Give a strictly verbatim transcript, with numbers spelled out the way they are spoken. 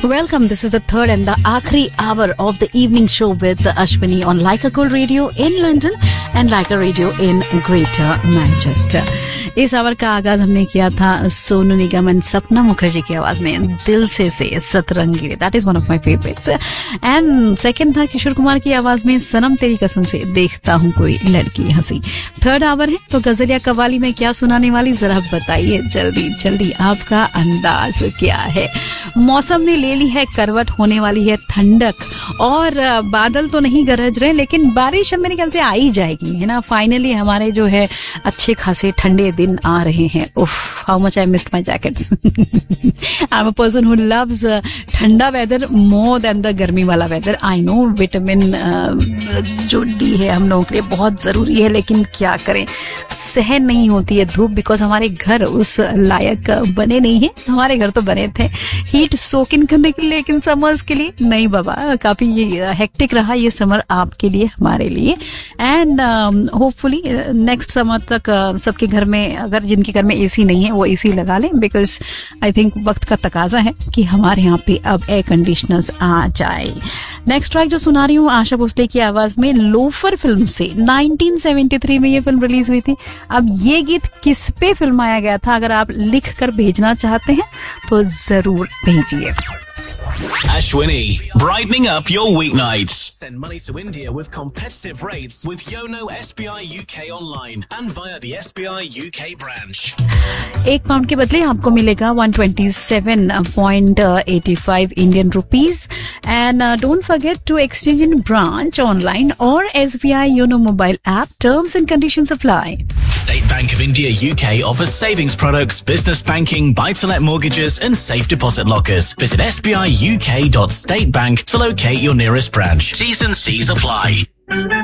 Welcome. This is the third and the आखिरी hour of the evening show with Ashwini on Like a Cool Radio in London and Like a Radio in Greater Manchester. इस our का आगाज हमने किया था Sonu Nigam and सपना मुखर्जी की आवाज में दिल से से सतरंगी. That is one of my favourites. And second था किशोर कुमार की आवाज में सनम तेरी कसम से देखता हूँ कोई लड़की हंसी. थर्ड आवर है तो गजल या कव्वाली में क्या सुनाने वाली जरा बताइए जल्दी जल्दी. आपका अंदाज क्या है? मौसम ने ले ली है करवट, होने वाली है ठंडक और बादल तो नहीं गरज रहे लेकिन बारिश मेरे ख्याल से आ ही जाएगी, है ना. फाइनली हमारे जो है अच्छे खासे ठंडे दिन आ रहे हैं. उफ, how much I missed my jackets. I am a person who loves ठंडा वेदर मोर देन द गर्मी वाला वेदर. आई नो विटामिन जो डी है हम लोगों के लिए बहुत जरूरी है, लेकिन क्या करें, सहन नहीं होती है धूप, बिकॉज हमारे घर उस लायक बने नहीं है. हमारे घर तो बने थे हीट सोक इन करने के लिए, लेकिन समर्स के लिए नहीं बाबा. काफी ये हेक्टिक रहा ये समर आपके लिए, हमारे लिए. एंड होपफुली नेक्स्ट समर तक uh, सबके घर में, अगर जिनके घर में एसी नहीं है वो एसी लगा लें, बिकॉज आई थिंक वक्त का तकाजा है कि हमारे यहाँ पे अब एयर कंडीशनर्स आ जाए. नेक्स्ट ट्रैक जो सुना रही हूँ आशा भोसले की आवाज में लोफर फिल्म से. नाइनटीन सेवेंटी थ्री में ये फिल्म रिलीज हुई थी. अब ये गीत किस पे फिल्माया गया था अगर आप लिख कर भेजना चाहते हैं तो जरूर भेजिए. Ashwini, brightening up your weeknights. Send money to India with competitive rates with Yono S B I U K online and via the S B I U K branch. एक पाउंड के बदले आपको मिलेगा one twenty seven point eighty five Indian rupees. And don't forget to exchange in branch, online और S B I Yono mobile app. Terms and conditions apply. State Bank of India U K offers savings products, business banking, buy-to-let mortgages and safe deposit lockers. Visit S B I U K dot state bank to locate your nearest branch. T's and C's apply.